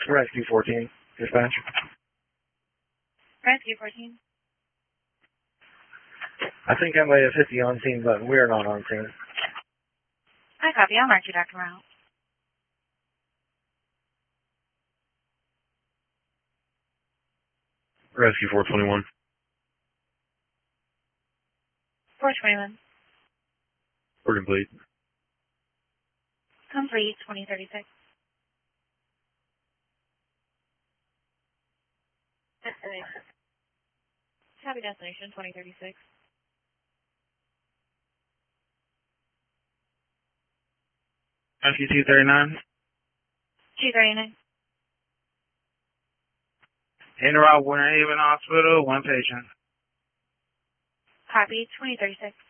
Rescue 14, dispatch. Rescue 14. I think I might have hit the on scene button. We're not on scene. I copy. I'll mark you, Dr. Morales. Rescue 421. 421. We're complete. Complete, 2036. Destination. Copy destination, 2036. Rescue 239. 239. En route, Winter Haven Hospital, one patient. Copy, 2036.